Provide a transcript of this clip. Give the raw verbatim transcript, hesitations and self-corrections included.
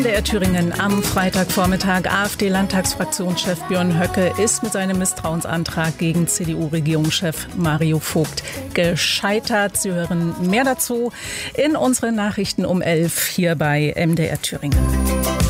M D R Thüringen am Freitagvormittag. AfD-Landtagsfraktionschef Björn Höcke ist mit seinem Misstrauensantrag gegen C D U-Regierungschef Mario Vogt gescheitert. Sie hören mehr dazu in unseren Nachrichten um elf hier bei M D R Thüringen.